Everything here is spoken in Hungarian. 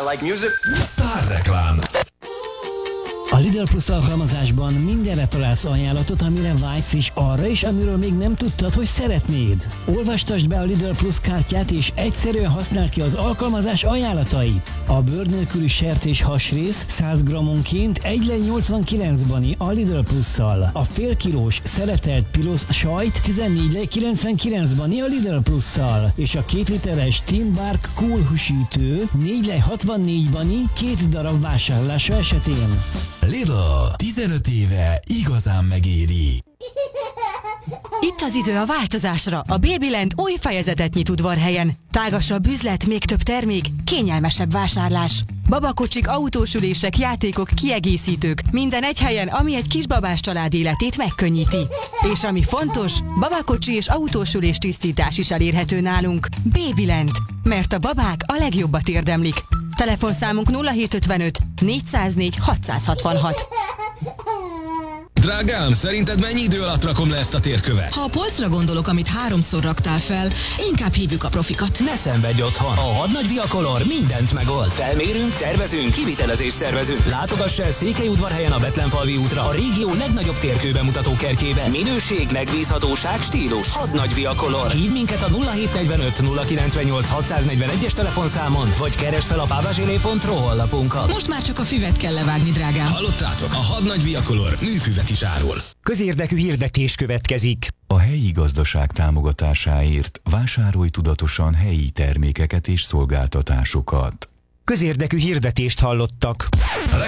like music. Sztárreklám. A Lidl Plus alkalmazásban mindenre találsz ajánlatot, amire vágysz, és arra is, amiről még nem tudtad, hogy szeretnéd. Olvastasd be a Lidl Plus kártyát, és egyszerűen használd ki az alkalmazás ajánlatait. A bőr nélküli sertés hasrész 100 grammonként 1,89 bani a Lidl Plusszal. A fél kilós szeletelt pirosz sajt 14,99 bani a Lidl Plusszal. És a 2 literes Tim Bark Cool húsítő 4,64 bani 2 darab vásárlása esetén. Lidl, 15 éve igazán megéri. Itt az idő a változásra. A Babyland új fejezetet nyit Udvarhelyen. Tágasabb üzlet, még több termék, kényelmesebb vásárlás. Babakocsik, autósülések, játékok, kiegészítők. Minden egy helyen, ami egy kisbabás család életét megkönnyíti. És ami fontos, babakocsi és autósülés tisztítás is elérhető nálunk. Babyland. Mert a babák a legjobbat érdemlik. Telefonszámunk 0755 404 666. Drágám, szerinted mennyi idő alatt rakom le ezt a térkövet? Ha a polcra gondolok, amit 3-szor raktál fel, inkább hívjuk a profikat. Ne szenvedj otthon! A Hadnagy Viacolor mindent megold. Felmérünk, tervezünk, kivitelezést szervezünk. Látogass el Székelyudvarhelyen a Betlenfalvi útra, a régió legnagyobb térkőbemutató kertjébe. Minőség, megbízhatóság, stílus. Hadnagy Viacolor. Hív minket a 0745 098 641-es telefonszámon, vagy keresd fel a pavazsilé.ro honlapunkat. Most már csak a füvet kell levágni, drágám. Hallottátok? A Hadnagy Viacolor műfüvet is árul. Közérdekű hirdetés következik. A helyi gazdaság támogatásáért vásárolj tudatosan helyi termékeket és szolgáltatásokat. Közérdekű hirdetést hallottak.